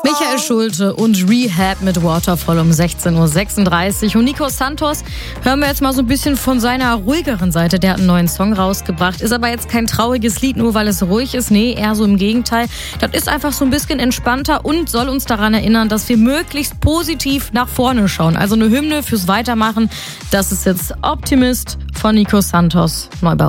Michael Schulte und Rehab mit Waterfall um 16.36 Uhr. Und Nico Santos hören wir jetzt mal so ein bisschen von seiner ruhigeren Seite. Der hat einen neuen Song rausgebracht. Ist aber jetzt kein trauriges Lied, nur weil es ruhig ist. Nee, eher so im Gegenteil. Das ist einfach so ein bisschen entspannter und soll uns daran erinnern, dass wir möglichst positiv nach vorne schauen. Also eine Hymne fürs Weitermachen. Das ist jetzt Optimist von Nico Santos. Neu bei